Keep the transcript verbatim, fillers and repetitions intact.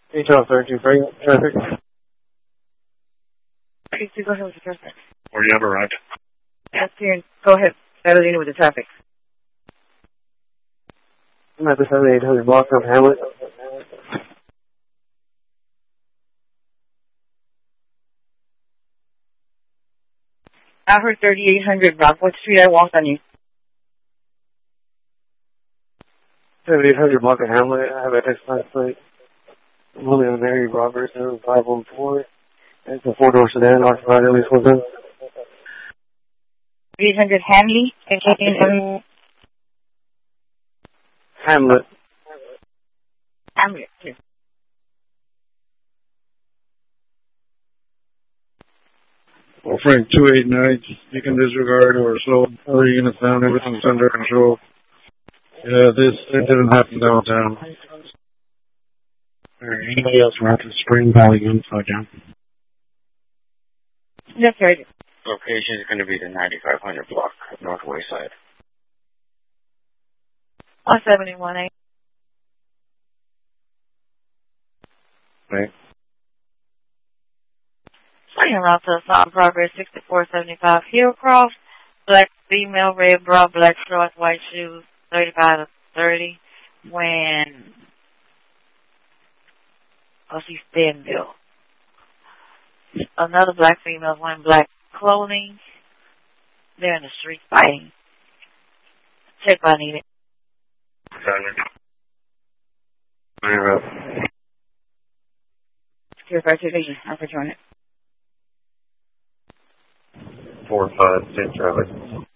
H L thirty-two traffic. Please go ahead with the traffic. Where you have arrived? Yes, here. Go ahead. Catalina with the traffic. I'm at the seventy-eight hundred block of Hamlet. I heard thirty-eight hundred block. What street I walked on you? seventy-eight hundred block of Hamlet. I have a text last night. I'm only on Mary Roberts, five one four. It's a four-door sedan, occupied at least one time. eight hundred Hanley? Hamlet. Hamlet. Hamlet, yes. Well, Frank, two eight nine, you can disregard or slow other units down. Everything's under control. Yeah, this it didn't happen downtown. Or anybody else around the Spring Valley Unified down? Yes, sir. Location is going to be the ninety-five hundred block, northwest side. On seventy-one A. Right. Second route to South Progress, sixty-four seventy-five Hillcroft. Black female, red bra, black shorts, white shoes, thirty-five to thirty. When... Oh, she's Stanville. Another black female wearing black clothing. They're in the street fighting. Check if I need it. Secure Fire Division. I'll return it. Four five six traffic.